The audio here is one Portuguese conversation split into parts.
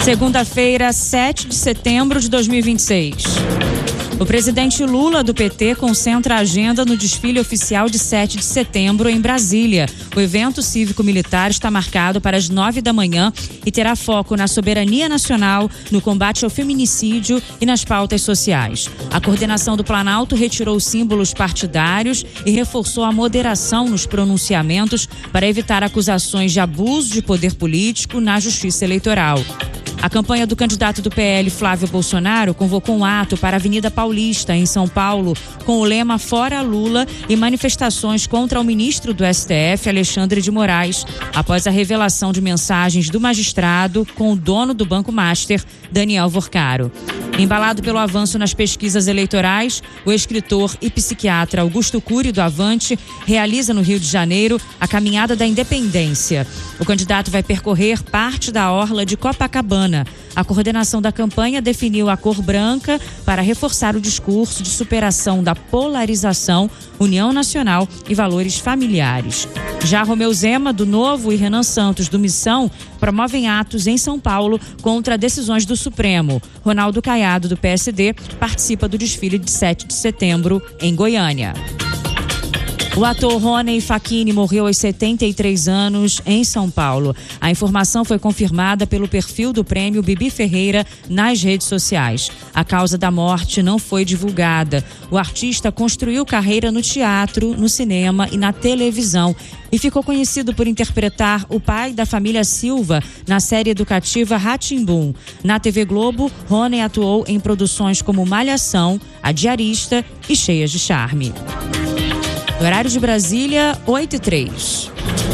Segunda-feira, 7 de setembro de 2026. O presidente Lula, do PT, concentra a agenda no desfile oficial de 7 de setembro em Brasília. O evento cívico-militar está marcado para as 9 da manhã e terá foco na soberania nacional, no combate ao feminicídio e nas pautas sociais. A coordenação do Planalto retirou símbolos partidários e reforçou a moderação nos pronunciamentos para evitar acusações de abuso de poder político na justiça eleitoral. A campanha do candidato do PL, Flávio Bolsonaro, convocou um ato para a Avenida Paulista, em São Paulo, com o lema Fora Lula e manifestações contra o ministro do STF, Alexandre de Moraes, após a revelação de mensagens do magistrado com o dono do Banco Master, Daniel Vorcaro. Embalado pelo avanço nas pesquisas eleitorais, o escritor e psiquiatra Augusto Cury, do Avante, realiza no Rio de Janeiro a Caminhada da Independência. O candidato vai percorrer parte da orla de Copacabana. A coordenação da campanha definiu a cor branca para reforçar o discurso de superação da polarização, união nacional e valores familiares. Já Romeu Zema, do Novo, e Renan Santos, do Missão, promovem atos em São Paulo contra decisões do Supremo. Ronaldo Caiado, do PSD, participa do desfile de 7 de setembro em Goiânia. O ator Rony Facchini morreu aos 73 anos em São Paulo. A informação foi confirmada pelo perfil do prêmio Bibi Ferreira nas redes sociais. A causa da morte não foi divulgada. O artista construiu carreira no teatro, no cinema e na televisão e ficou conhecido por interpretar o pai da família Silva na série educativa Rá-Tim-Bum. Na TV Globo, Rony atuou em produções como Malhação, A Diarista e Cheias de Charme. No horário de Brasília, 8h03.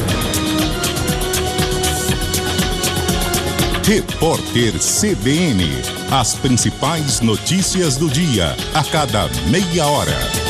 Repórter CBN. As principais notícias do dia, a cada meia hora.